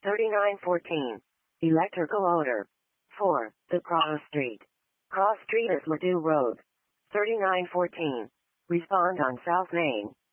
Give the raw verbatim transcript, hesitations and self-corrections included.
thirty-nine fourteen. Electrical odor. four. The Cross Street. Cross Street is Ladue Road. thirty-nine fourteen. Respond on South Main.